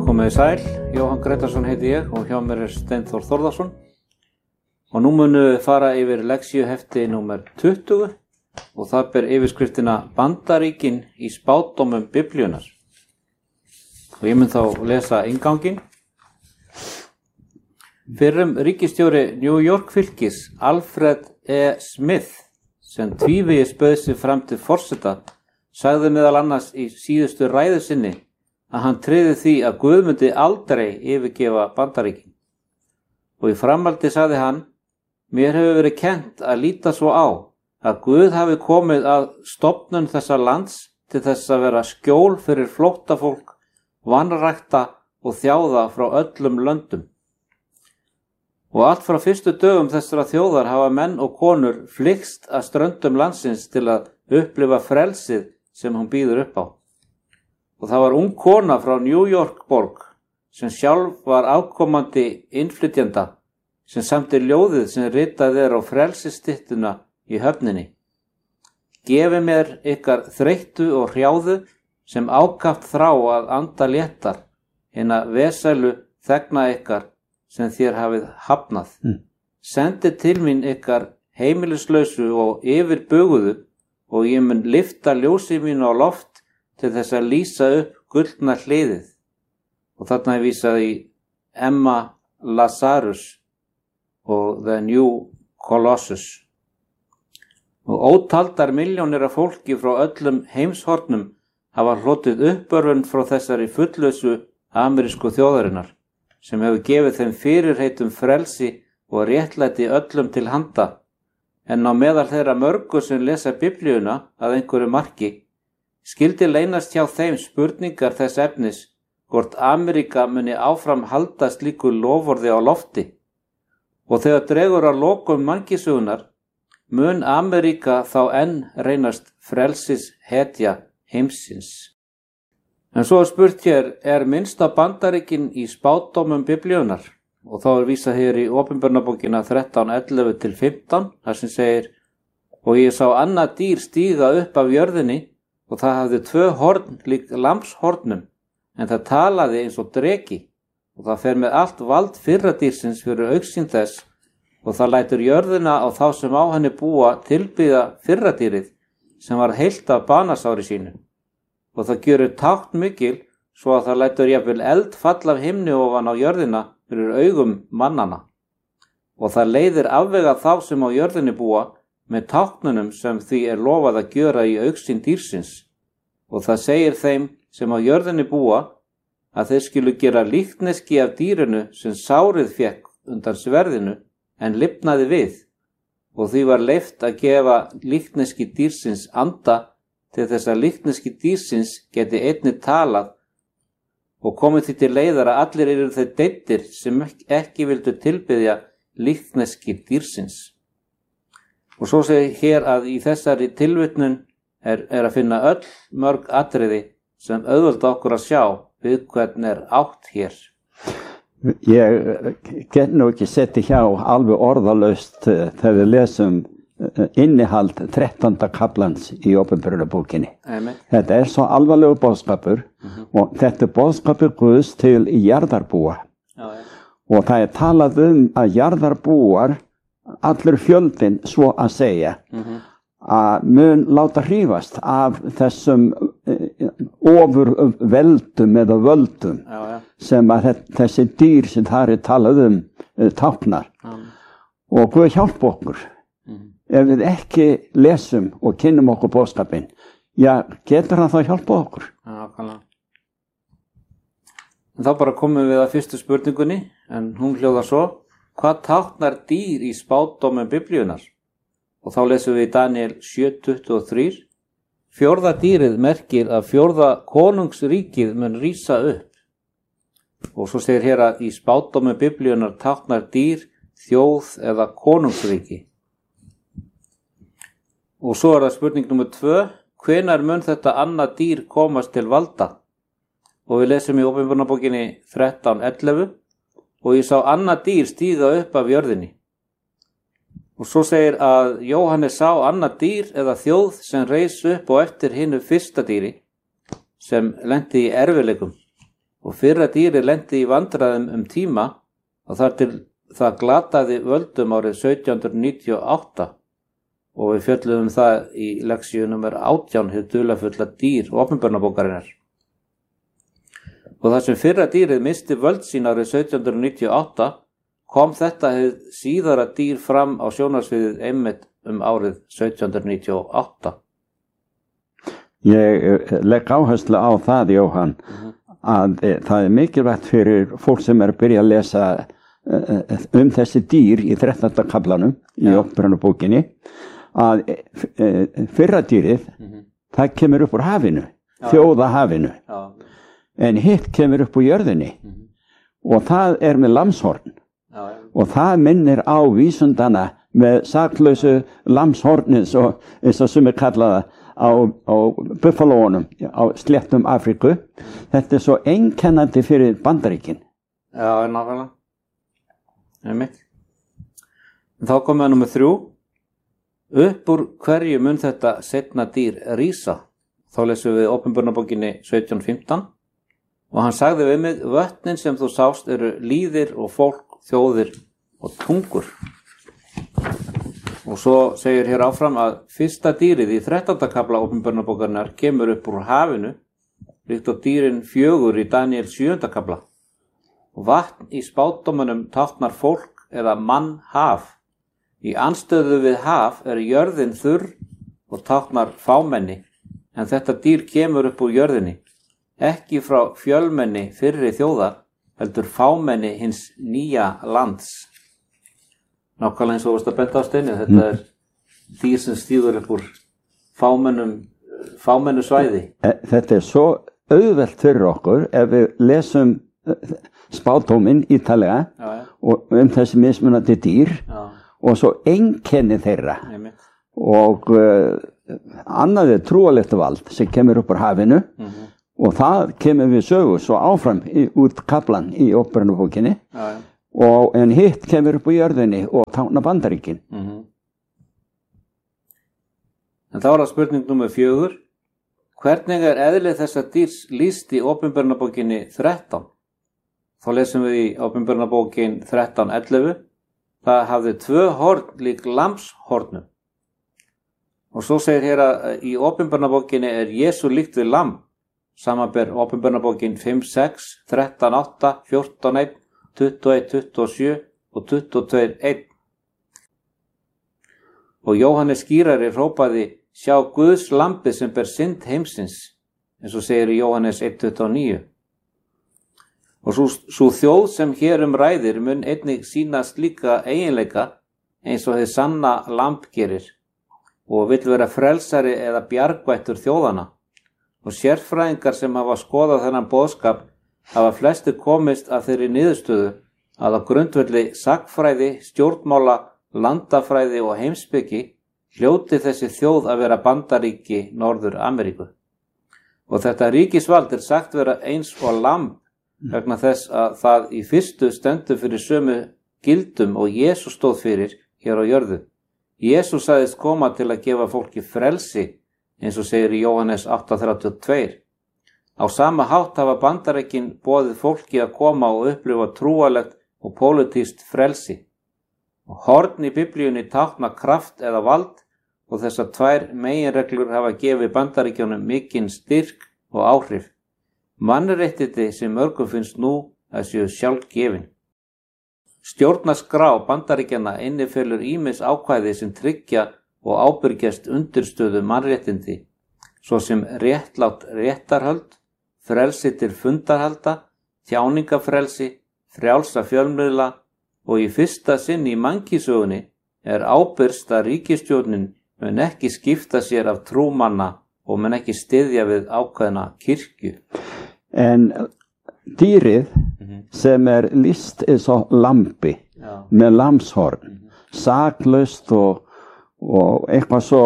komið í sæl, Jóhann Gretarsson heiti ég og hjá mér Steinþór Þórðarsson og nú munum við fara yfir lexíuhefti númer 20 og það ber yfirskriftina Bandaríkin í spádómum Biblíunnar og ég mun þá lesa innganginn. Fyrrum ríkisstjóri New York fylkis Alfred E. Smith sem tvívegis bauð sig fram til forseta sagði meðal annars í síðustu ræðu sinni að hann tryði því að Guð myndi aldrei yfirgefa Bandaríkin. Og í framhaldi sagði hann, mér hefur verið kennt að líta svo á að Guð hafi komið að stofnun þessa lands til þess að vera skjól fyrir flóttafólk, vanrækta og þjáða frá öllum löndum. Og allt frá fyrstu dögum þessara þjóðar hafa menn og konur flykkst að ströndum landsins til að upplifa frelsið sem hún býður upp á. Og það var ung kona frá New York borg sem sjálf var afkomandi innflytjenda sem samti ljóðið sem ritað á frelsisstyttuna í höfninni. Gefi mér ykkar þreyttu og hrjáðu sem ákaft þrá að anda léttar hina vesælu þegna ykkar sem þér hafið hafnað. Sendi til mín ykkar heimilislausu og yfirbuguðu og ég mun lyfta ljósi mínu á loft til þess að lýsa upp gullna hliðið. Og þarna er vísað í Emma Lazarus og The New Colossus. Og ótaldar milljónir af fólki frá öllum heimshornum hafa hlotið uppörvun frá þessari fullausu amerísku þjóðarinnar sem hefur gefið þeim fyrirheitum frelsi og réttlæti öllum til handa. En á meðal þeirra mörgu sem lesa Biblíuna að einhverju marki skyldi leynast hjá þeim spurningar þess efnis hvort Ameríka muni áfram halda slíku loforði á lofti. Og þegar dregur að lokum mannkynssögunnar mun Ameríka þá enn reynast frelsis hetja heimsins. En svo er spurt hér, er minnst á Bandaríkin í spádómum Biblíunnar? Og þá er vísað hér í Opinberunarbókina 13:11-15 þar sem segir, og ég sá annað dýr stíga upp af jörðinni og það hafði 2 horn líkt lambshornum, en það talaði eins og dreki og það fer með allt vald fyrradýrsins fyrir augsýn þess og það lætur jörðina á þá sem á henni búa tilbyða fyrradýrið sem var heilt af banasári sínu. Og það gjörir tákn mikil svo að það lætur jafnvel eld falla af himni ofan á jörðina fyrir augum mannana. Og það leiðir afvega þá sem á jörðinni búa með táknunum sem því er lofað að gjöra í augsýn dýrsins. Og það segir þeim sem á jörðinni búa að þeir skulu gera líkneski af dýrinu sem sárið fékk undan sverðinu en lifnaði við. Og því var leyft að gefa líkneski dýrsins anda til þess að líkneski dýrsins geti einnig talað og komið því til leiðar að allir eru þeir deyddir sem ekki vildu tilbiðja líkneski dýrsins. Og svo segir hér að í þessari tilvitnun er að finna öll mörg atriði sem auðvelda okkur að sjá við hvern er átt hér. Ég get nú ekki setið hjá alveg orðalaust þegar við lesum innihald 13. kaflans í Opinberunarbókinni. Þetta er svo alvarlegur boðskapur og þetta er boðskapur Guðs til jarðarbúa. Og það er talað að jarðarbúar, allur fjöldinn svo að segja, að mun láta hrífast af þessum ofurveldum eða völdum sem að þessi dýr sem það er talað táknar. Og Guð hjálpa okkur. Ef við ekki lesum og kynnum okkur boðskapinn, getur hann þá hjálpa okkur? En þá bara komum við að fyrstu spurningunni, en hún hljóðar svo, hvað táknar dýr í spádómum Biblíunnar? Og þá lesum við í Daniel 7:23, 4. dýrið merkir að 4. konungsríkið mun rísa upp. Og svo segir hér að í spádómum Biblíunnar táknar dýr, þjóð eða konungsríki. Og svo er það spurning nummer 2, hvenær mun þetta annað dýr komast til valda? Og við lesum í Opinberunarbókinni 13:11, og ég sá annað dýr stíga upp af jörðinni. Og svo segir að Jóhannes sá annað dýr eða þjóð sem reis upp og eftir hinu fyrsta dýri sem lenti í erfiðleikum. og fyrra dýrið lenti í vandræðum tíma og þar til það glataði völdum árið 1798 og við fjölluðum það í leksíu nr. 18, hið dularfulla dýr Opinberunarbókarinnar. Og þar sem fyrra dýrið misti völd sín árið 1798 kom þetta hið síðara dýr fram á sjónarsviðið einmitt árið 1798. Ég legg áherslu á það, Jóhann, að það mikilvægt fyrir fólk sem að byrja að lesa þessi dýr í 13. kaflanum í Opinberunarbókinni að fyrra dýrið það kemur upp úr hafinu, þjóðahafinu, en hitt kemur upp úr jörðinni og það með lamshorn og það minnir á vísundana með saklausu lamshornin eins og sumir kallaða á buffalóunum á sléttum Afríku. Þetta svo einkennandi fyrir Bandaríkin. Já, nákvæmlega. Þá komum við númer 3. Upp úr hverju mun þetta seinna dýr rísa? Þá lesum við Opinberunarbókinni 17:15 og hann sagði við mig: vötnin sem þú sást eru lýðir og fólk, þjóðir og tungur. Og svo segir hér áfram að fyrsta dýrið í 13. kafla Opinberunarbókarinnar kemur upp úr hafinu, líkt og dýrin 4 í Daniel 7. kafla. Og vatn í spádómunum táknar fólk eða mannhaf. Í anstöðu við haf jörðin þurr og táknar fámenni, en þetta dýr kemur upp úr jörðinni, ekki frá fjölmenni fyrri þjóðar, heldur fámenni hins nýja lands. Nákvæmlega eins og varst að benda á Steini, þetta dýr sem stígur upp úr fámennu svæði. Þetta svo auðvelt fyrir okkur ef við lesum spádóminn ítalega og þessi mismunandi dýr og svo einkenni þeirra og annað trúalegt vald sem kemur upp úr hafinu og það kemur við sögu svo áfram út kaflan í Opinberunarbókinni en hitt kemur upp úr jörðinni og táknar Bandaríkin. En þá það spurning númer 4. Hvernig eðli þessa dýrs lýst í Opinberunarbókinni 13? Þá lesum við í Opinberunarbókin 13:11. Það hafði 2 horn lík lambshornum. Og svo segir hér að í Opinberunarbókinni Jesú líkt við lamb, samanber Opinberunarbókin 5:6, 13:8, 14:1, 21:27 og 22:1. Og Jóhannes skírari hrópaði: sjá Guðs lambið sem ber synd heimsins, eins og segir í Jóhannes 1:29. Og sú þjóð sem hér ræðir mun einnig sína slíka eiginleika eins og hið sanna lamb gerir og vill vera frelsari eða bjargvættur þjóðana. Og sérfræðingar sem hafa skoðað þennan boðskap hafa flestir komist að þeirri niðurstöðu að á grundvelli sagnfræði, stjórnmála, landafræði og heimspeki hljóti þessi þjóð að vera Bandaríki Norður Ameríku. Og þetta ríkisvald sagt vera eins og lamb vegna þess að það í fyrstu stendur fyrir sömu gildum og Jesús stóð fyrir hér á jörðu. Jesús sagðist koma til að gefa fólki frelsi, eins og segir í Jóhannes 8:32. Á sama hátt hafa Bandaríkin boðið fólki að koma og upplifa trúarlegt og pólitískt frelsi. Og horn í Biblíunni tákna kraft eða vald og þessar 2 meginreglur hafa gefið Bandaríkjunum mikinn styrk og áhrif. Mannréttindi sem mörgum finnst nú að séu sjálfgefin. Stjórnarskrá Bandaríkjanna innifelur ýmis ákvæði sem tryggja og ábyrgjast undirstöðu mannréttindi, svo sem réttlátt réttarhöld, frelsi til fundarhalda, tjáningafrelsi, frjálsa fjölmiðla og í fyrsta sinn í mannkynssögunni ábyrgst að ríkisstjórnin mun ekki skipta sér af trúmanna og mun ekki styðja við ákveðna kirkju. En dýrið sem lýst eins og lambi með lambshorn, saklaust og eitthvað svo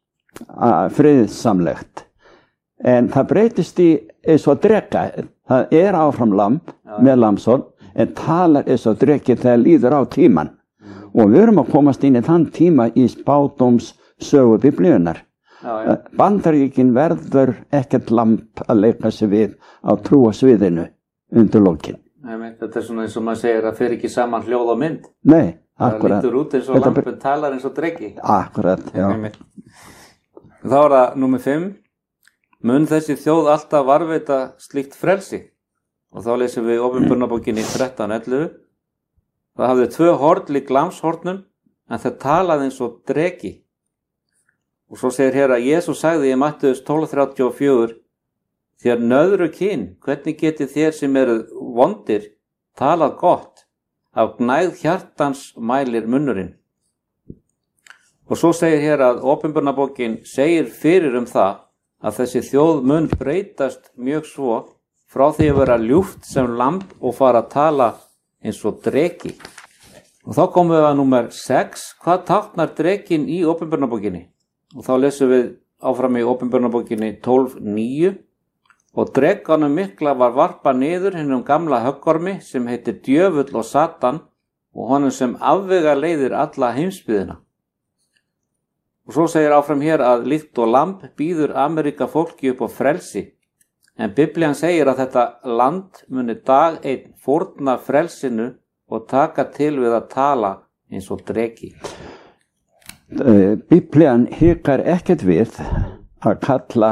friðsamlegt. En það breytist í eins og dreka. Það áfram lamb með lambshorn en talar eins og dreki þegar líður á tíman. Og við erum að komast inn í þann tíma í spádómssögu Biblíunnar. Bandaríkin verður ekkert lamb að leika sig við á trúasviðinu undir lokin. Þetta svona eins og maður segir að fer ekki saman hljóð og mynd. Nei, akkurat. Það lítur út eins og lampin talar eins og dreki. Akkurat, já. Þá það númer 5. Mun þessi þjóð alltaf varðveita slíkt frelsi. Og þá lesum við Opinberunarbókinni 13:11. Það hafði 2 horn líkt lamshornum, en það talaði eins og dreki. Og svo segir hér að Jesús sagði í Mattheus 12:34, þér nöðru kyn, hvernig getið þér sem eru vondir talað gott, af gnægð hjartans mælir munnurinn. Og svo segir hér að Opinberunarbókin segir fyrir það að þessi þjóð mun breytast mjög svo frá því að vera ljúft sem lamb og fara að tala eins og dreki. Og þá komum við að númer 6, hvað táknar drekin í Opinberunarbókinni? Og þá lesum við áfram í Opinberunarbókinni 12:9. Og drekanum mikla var varpað niður hinum gamla höggormi sem heitir djöfull og Satan og honum sem afvega leiðir alla heimsbyggðina. Og svo segir áfram hér að líkt og lamb býður Ameríka fólki upp á frelsi, en Biblían segir að þetta land muni dag einn fórna frelsinu og taka til við að tala eins og dreki. Biblían hikar ekkert við að kalla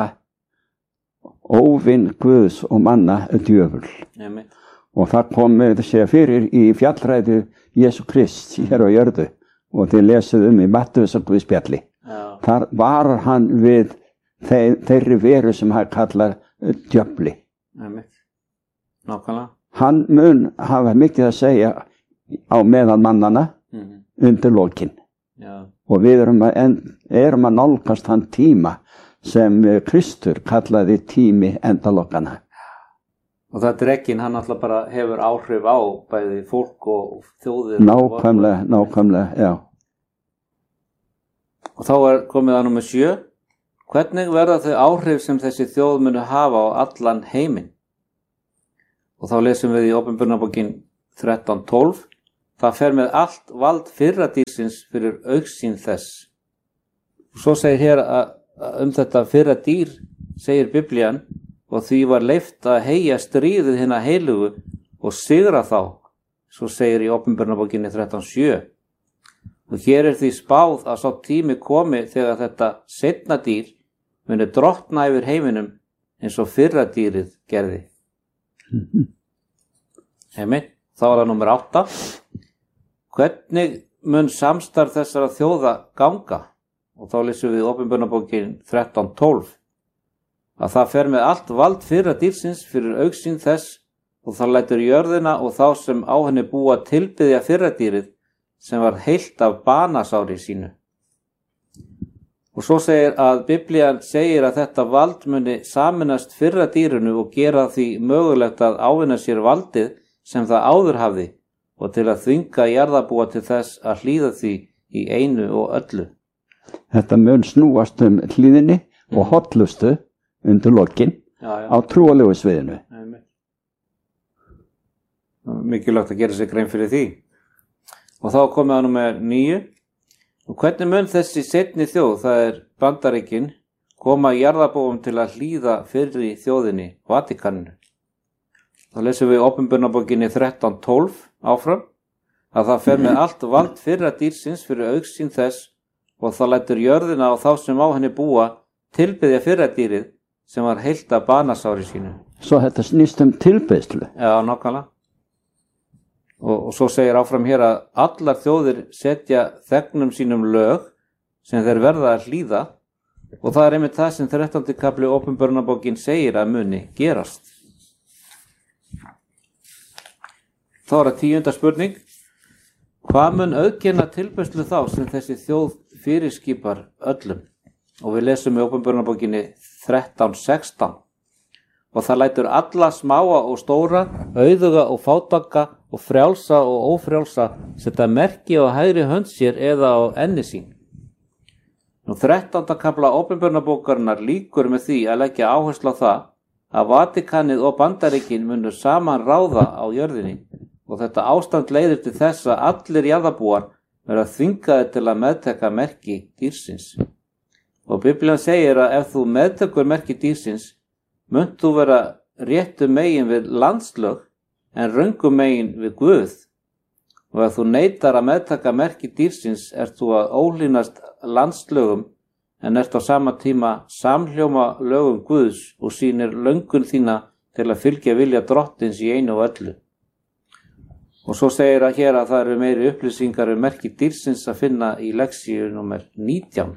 óvinn Guðs og manna djöful. Og það kom sér fyrir í fjallræðu Jesú Krist hér á jörðu og þið lesið í Mattheus og Guðspjalli. Þar varar hann við þeirri veru sem hann kallar djöfli. Nákvæmlega. Hann mun hafa mikið að segja á meðal mannana undir lokin. Og við erum að nálgast hann tíma sem Kristur kallaði tími endalokkana. Og það drekinn, hann alltaf bara hefur áhrif á bæði fólk og þjóðir. Nákvæmlega, já. Og þá komið að númer 7. Hvernig verða þau áhrif sem þessi þjóð munu hafa á allan heiminn? Og þá lesum við í Opinberunarbókin 13:12. Það fer með allt vald fyrradýrsins fyrir augsýn þess. Og svo segir hér að þetta fyrra dýr, segir Biblían, og því var leyft að heyja stríðið hinna heilugu og sigra þá, svo segir í Opinberunarbókinni 13:7. Og hér því spáð að sá tími komi þegar þetta seinna dýr muni drottna yfir heiminum eins og fyrra dýrið gerði. Þá það númer 8. Hvernig mun samstarf þessara þjóða ganga? Og þá lesum við í Opinberunarbókin 13:12 að það fer með allt vald fyrra dýrsins fyrir augsýn þess og það lætur jörðina og þá sem á henni búa tilbiðja fyrra dýrið sem var heilt af banasári sínu. Og svo segir að Biblían segir að þetta vald muni saminast fyrra dýrinu og gera því mögulegt að ávinna sér valdið sem það áður hafði og til að þvinga jarðarbúa til þess að hlýða því í einu og öllu. Þetta mun snúast hlýðinni og hollustu undir lokin á trúalegu sviðinu. Mikilvægt að gera sér grein fyrir því. Og þá komið að númer 9. Og hvernig mun þessi seinni þjóð, það Bandaríkin, koma jarðarbúum til að hlýða fyrri þjóðinni, Vatíkaninu? Þá lesum við í Opinberunarbókinni 13:12 áfram að það fer með allt vald fyrra dýrsins fyrir augsýn þess og það lætur jörðina og þá sem á henni búa tilbiðja fyrra dýrið sem var heilt af banasári sínu. Svo þetta snýst tilbiðslu. Já, nákvæmlega. Og svo segir áfram hér að allar þjóðir setja þegnum sínum lög sem þeir verða að hlýða og það einmitt það sem 13. kafli Opinberunarbókin segir að muni gerast. Þá það 10. spurning. Hvað mun auðkenna tilbeiðslu þá sem þessi þjóð fyrirskipar öllum? Og við lesum í Opinberunarbókinni 13:16. Og það lætur alla smáa og stóra, auðuga og fátaka og frjálsa og ófrjálsa setja merki á hægri hönd sér eða á enni sín. Nú 13. kafla Opinberunarbókarinnar lýkur með því að leggja áherslu á það að Vatíkanið og Bandaríkin munu saman ráða á jörðinni og þetta ástand leiðir til þess að allir jarðarbúar verða þvingaðir til að meðtaka merki dýrsins. Og Biblían segir að ef þú meðtekur merki dýrsins munt þú vera réttu megin við landslög en röngum megin við Guð. Og ef þú neitar að meðtaka merki dýrsins, ert þú að ólínast landslögum, en ert á sama tíma samhljóma lögum Guðs og sýnir löngun þína til að fylgja vilja drottins í einu og öllu. Og svo segir að hér að það eru meiri upplýsingar merki dýrsins að finna í lexíu númer 19.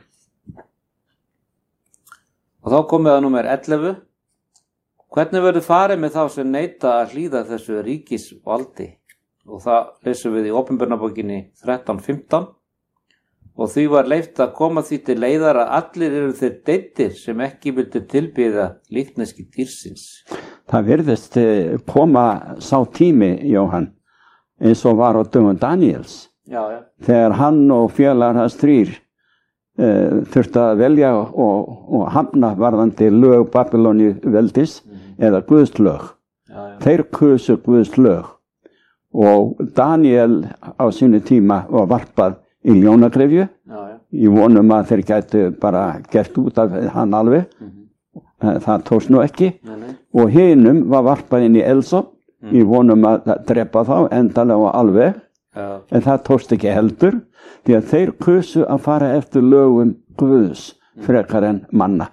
Og þá komið að númer 11. Hvernig verður farið með þá sem neita að hlýða þessu ríkisvaldi? Og það lesum við í Opinberunarbókinni 13:15. Og því var leyft að koma því til leiðar að allir eru þeir deyddir sem ekki vildu tilbiðja líkneski dýrsins. Það virðist koma sá tími, Jóhann, eins og var á dögum Daniels. Já. Þegar hann og félagar hans 3 þurftu að velja og hamna varðandi lög Babyloni veldis eða Guðs lög. Já. Þeir kusu Guðs lög og Daniel á sínu tíma var varpað í ljónagrefju í vonum að þeir gætu bara gert út af hann alveg. Það tókst nú ekki. Og hinum var varpað inn í eldsofn í vonum að drepa þá endanlega og alveg. En það tókst ekki heldur því að þeir kusu að fara eftir lögum Guðs frekar en manna.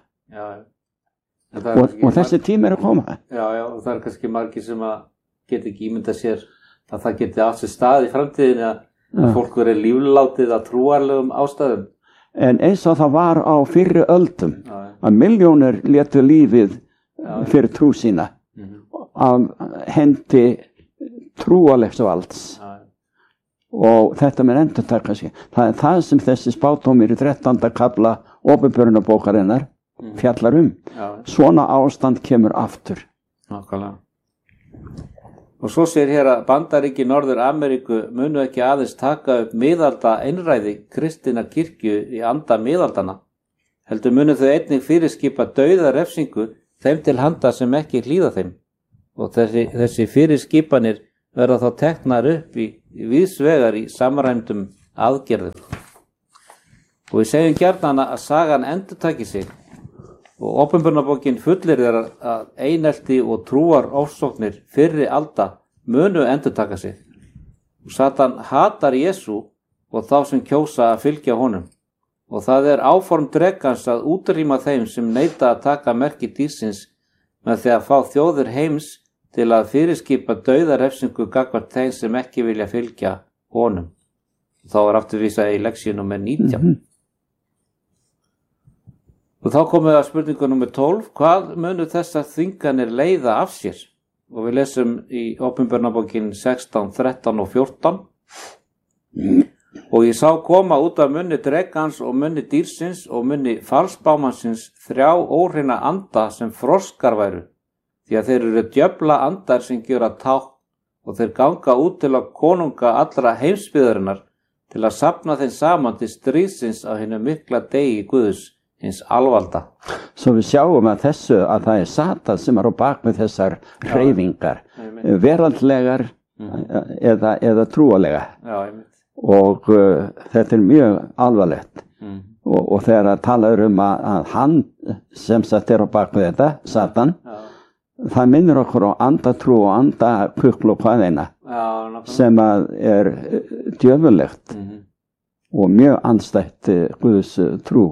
Og þessi tími að koma. Já, og það kannski margir sem að geta ekki ímynda sér að það geti átt sér stað í framtíðinni að fólk verið líflátið að trúarlegum ástæðum. En eins og það var á fyrri öldum að milljónir létu lífið fyrir trú sína af hendi trúarlegs valds. Og þetta með endurtaka sig. Það er það sem þessi spádómur í 13. kafla Opinberunarbókarinnar fjallar Svona ástand kemur aftur. Nákvæmlega. Og svo segir hér að Bandaríki Norður Ameríku munu ekki aðeins taka upp miðalda einræði kristinnar kirkju í anda miðaldana. Heldur munu þau einnig fyrirskipa dauða refsingu þeim til handa sem ekki hlýða þeim. Og þessi fyrirskipanir verða þá teknar upp í víðsvegar í samræmdum aðgerðum. Og við segjum gjarnan að sagan endurtaki sig og Opinberunarbókin fullir að einelti og trúar ofsóknir fyrri alda munu endurtaka sig. Og Satan hatar Jesú og þá sem kjósa að fylgja honum. Og það er áform drekans að útrýma þeim sem neita að taka merki dýrsins með því að fá þjóðir heims til að fyrirskipa dauðarefsingu gagnvart þeim sem ekki vilja fylgja honum. Þá er aftur vísað í lexíu númer 19. Og þá komum við að spurningu númer 12. Hvað munu þessar þvinganir leiða af sér? Og við lesum í Opinberunarbókin 16, 13 og 14. Og ég sá koma út af munni drekans og munni dýrsins og munni falsbámansins 3 óhreina anda sem froskar væru. Því að þeir eru djöfla andar sem gera tákn og þeir ganga út til að konunga allra heimsbyggðarinnar til að safna þeim saman til stríðsins á hinu mikla degi Guðs hins alvalda. Svo við sjáum að þessu að það er Satan sem er á bak með þessar hreyfingar, veraldlegar eða trúalega. Og þetta er mjög alvarlegt. Og þegar að tala að hann sem sagt er á bak með þetta, Satan, það minnir okkur á andatrú og andakukl og hvaðeina sem að er djöfulegt og mjög andstætt Guðs trú.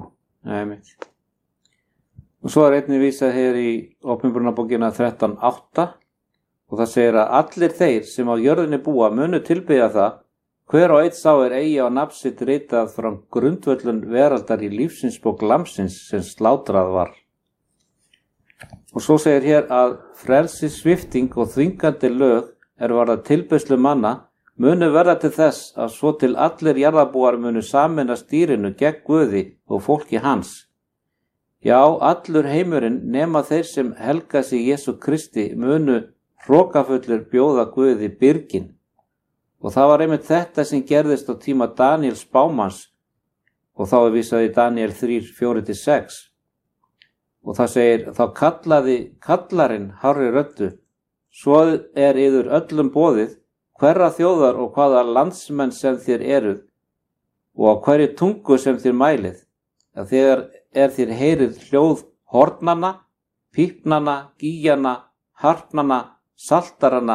Og svo er einnig vísað hér í Opinberunarbókina 13:8 og það segir að allir þeir sem á jörðinni búa munu tilbiðja það hver og einn sá er eigi á nafn sitt ritað frá grundvöllun veraldar í lífsinsbók Lamsins sem slátrað var. Og svo segir hér að frelsissvipting og þvingandi lög er varða tilbeiðslu manna munu verða til þess að svo til allir jarðarbúar munu sameina stýrinu gegn Guði og fólki hans. Já, allur heimurinn nema þeir sem helga sig Jesú Kristi munu hrokafullur bjóða Guði byrgin. Og það var einmitt þetta sem gerðist á tíma Daniels spámanns og þá er vísað í Daniel 3:4-6. Og það segir, þá kallaði kallarinn hárri röddu, svo er yður öllum boðið, hverra þjóðar og hvaða landsmenn sem þér eruð, og á hverju tungu sem þér mælið, að þegar þér heyrið hljóð hornana, pípnana, gíjana, harpnana, saltarana,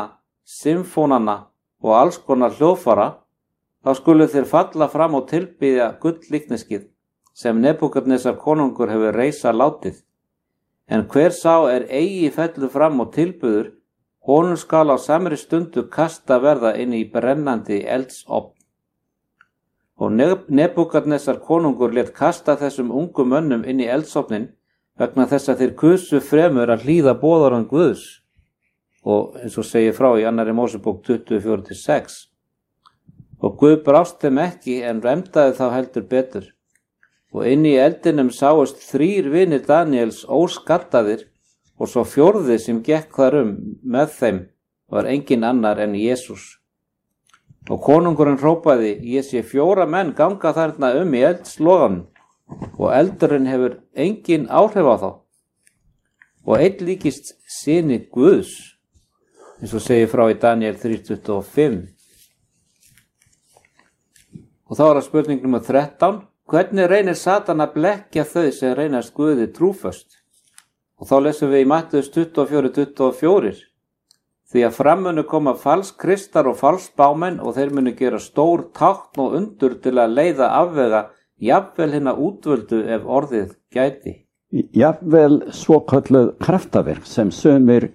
symfónana og alls konar hljóðfara, þá skulu þeir falla fram og tilbiðja gull-líkneskið sem Nebúkadnesar konungur hefur reisa látið. En hver sá eigi fellur fram og tilbiður, honum skal á samri stundu kasta verða inn í brennandi eldsofn. Og Nebúkadnesar konungur lét kasta þessum ungu mönnum inn í eldsofnin vegna þess að þeir kusu fremur að hlýða boðorðum Guðs. Og eins og segir frá í 2. Mósebók 24-6. Og Guð brást þeim ekki en remdaði þá heldur betur. Og inn í eldinum sáust 3 vinir Daniels óskattaðir og svo 4. sem gekk þar með þeim var engin annar en Jesús. Og konungurinn hrópaði, ég sé 4 menn ganga þarna í eldsloganum og eldurinn hefur engin áhrif á þá. Og einn líkist syni Guðs, eins og segir frá í Daniel 3:25. Og þá það spurning nr. 13. Hvernig reynir Satan að blekkja þau sem reynast Guði trúföst? Og þá lesum við í Mattheus 24:24. Því að fram munu koma falskristar og falsbámenn og þeir munu gera stór tákn og undur til að leiða afvega jafnvel hinna útvöldu ef orðið gæti. Jafnvel svokölluð kraftaverk sem sumir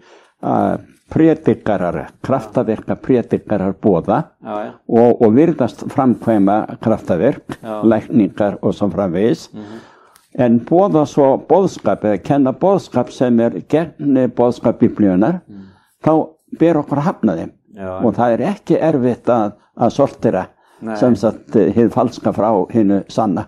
kraftaverka predikarar boða og virðast framkvæma kraftaverk, lækningar og svo framvegis. En boða svo boðskap eða kenna boðskap sem gegn boðskap Biblíunnar, þá ber okkur að hafna þeim. Og það ekki erfitt að sortera sem sagt hið falska frá hinu sanna.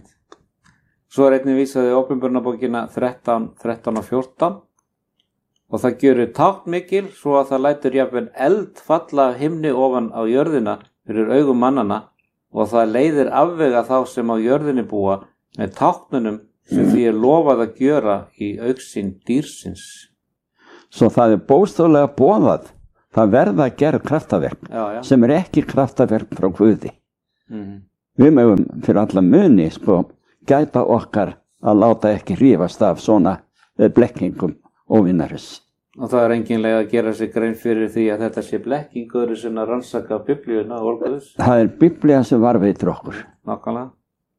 Svo einnig vísaði Åpenbarunarbókina 13 og 14 og það gjörir táknmikil svo að það lætur jafnvel eld falla af himni ofan á jörðina fyrir augum mannana og það leiðir afvega þá sem á jörðinni búa með táknunum sem því lofað að gjöra í augsýn dýrsins. Svo það bókstaflega boðað, það verða að gera kraftaverk sem ekki kraftaverk frá Guði. Við mögum fyrir alla muni gæta okkar að láta ekki rífast af svona blekkingum óvinnaris. Og það engin leið að gera sig grein fyrir því að þetta sé blekkingur sem að rannsaka Biblíuna og Guðs. Það Biblía sem varveitir okkur. Nákvæmlega.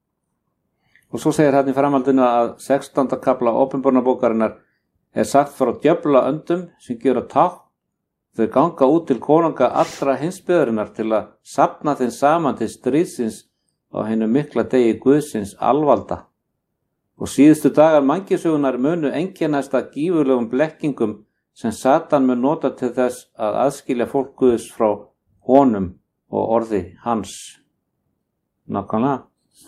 Og svo segir hann í framhaldinu að 16. kafla Åpenbarunarbókarinnar sagt frá djöfla öndum sem gera tákn. Þau ganga út til konunga allra heimsbyggðarinnar til að safna þeim saman til stríðsins á hinum mikla degi Guðsins alvalda. Og síðustu dagar mannkynssögunnar munu einkennast af gífurlegum blekkingum sem Satan mun nota til þess að aðskilja fólk Guðs frá honum og orði hans. Nákvæmlega.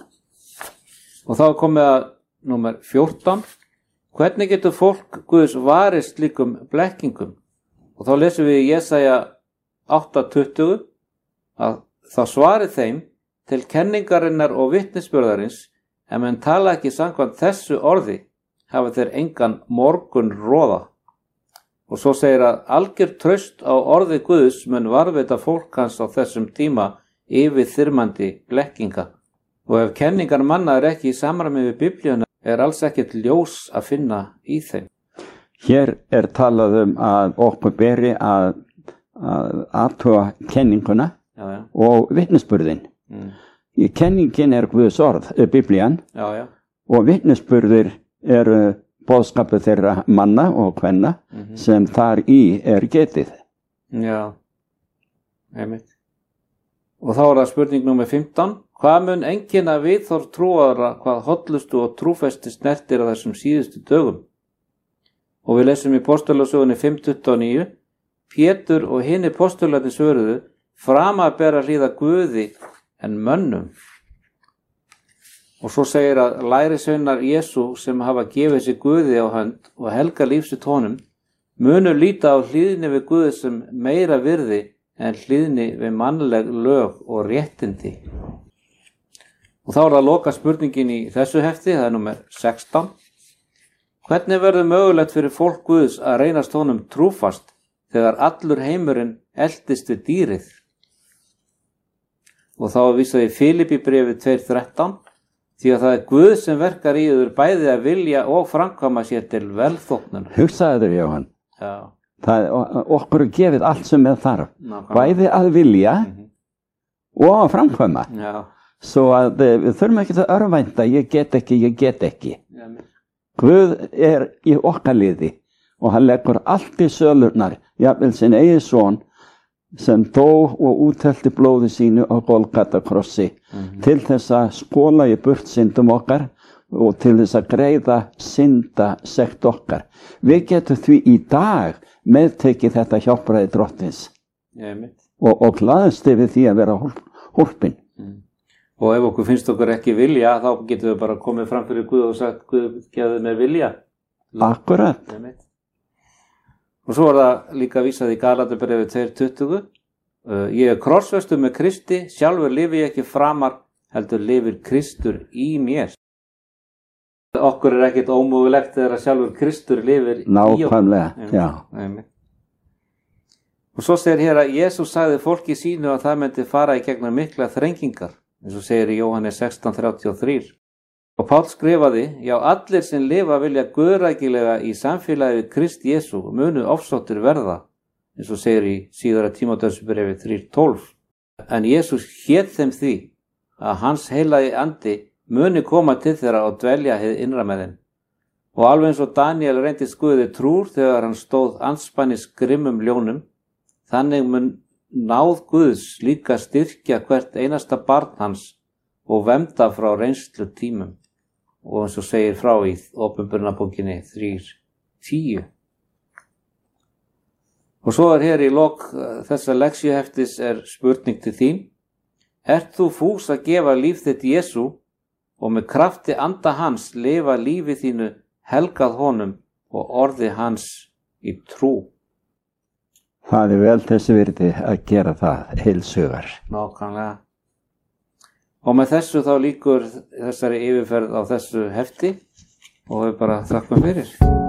Og þá komið að númer 14. Hvernig getur fólk Guðs varist slíkum blekkingum? Og þá lesum við í Jesaja 8:20 að þá svari þeim til kenningarinnar og vitnisburðarins ef menn tala ekki samkvæmt þessu orði hafa þeir engan morgun roða. Og svo segir að algjör traust á orði Guðs mun varðveita fólk hans á þessum tíma yfir þyrmandi blekkinga. Og ef kenningar manna ekki í samræmi við Biblíuna alls ekkert ljós að finna í þeim. Hér talað að okkur beri að athuga kenninguna og vitnisburðin. Kenningin Guðs orð, Biblían, og vitnisburðir boðskapið þeirra manna og kvenna sem þar í getið. Já, einmitt. Og þá það spurning númer 15. Hvað mun einkenna viðhorf trúaðra hvað hollustu og trúfesti snertir á þessum síðustu dögum? Og við lesum í Postulasögunni 5:29. Pétur og hinir postularnir svöruðu, framar ber að hlýða Guði en mönnum. Og svo segir að lærisveinar Jesú sem hafa gefið sér Guði á hönd og helga lífsitt honum, munu líta á hlýðni við Guði sem meira virði en hlýðni við mannleg lög og réttindi. Og þá það loka spurningin í þessu hefti, það númer 16. Hvernig verður mögulegt fyrir fólk Guðs að reynast honum trúfast þegar allur heimurinn eldist við dýrið? Og þá vísaði Filipi bréfið 2:13, því að það Guð sem verkar í yður bæði að vilja og framkvæma sér til velþóknunar. Hugsaðu þér, Jóhann. okkur gefið allt sem við þarf, bæði að vilja og að framkvæma. Svo að við þurfum ekki að örvænta, ég get ekki. Guð í okkar liði og hann leggur allt í sölurnar, jafnvel sinn eigin son sem dó og úthelti blóði sínu á Golgatakrossi til þess að skóla í burt syndum okkar og til þess að greiða syndasekt okkar. Við getum því í dag meðtekið þetta hjálpræði Drottins og glaðst yfir því að vera hólpin. Og ef okkur finnst okkur ekki vilja, þá getum við bara komið fram fyrir Guð og sagt, Guð, gefðu mér vilja. Akkurat. Og svo það líka vísað í Galaterbrefi 2:20. Ég krossfestur með Kristi, sjálfur lifi ég ekki framar, heldur lifir Kristur í mér. Okkur ekkert ómögulegt þegar sjálfur Kristur lifir í okkur. Nákvæmlega, já. Og svo segir hér að Jesús sagði fólki sínu að það myndi fara í gegnum mikla þrengingar, eins og segir í Jóhannes 16:33. Og Páll skrifaði, já, allir sem lifa vilja guðrækilega í samfélagi við Krist Jesú munu ofsóttir verða, eins og segir í síðara Tímóteusbrefi 3:12. En Jesús hét þeim því að hans heilagi andi muni koma til þeirra og dvelja hið innra með þeim. Og alveg eins og Daniel reyndist Guði trúr þegar hann stóð andspænis grimmum ljónum, þannig mun náð Guðs líka styrkja hvert einasta barn hans og vernda frá reynslu tímum. Og eins og segir frá í Åpenbarabókinni 3:10. Og svo hér í lok þessa leksjuheftis spurning til þín. Ert þú fús að gefa líf þitt Jesú og með krafti anda hans lifa lífi þínu helgað honum og orði hans í trú? Það vel þessi virði að gera það heilsugar. Nákvæmlega. Og með þessu þá lýkur þessari yfirferð á þessu hefti og við bara þakkum fyrir.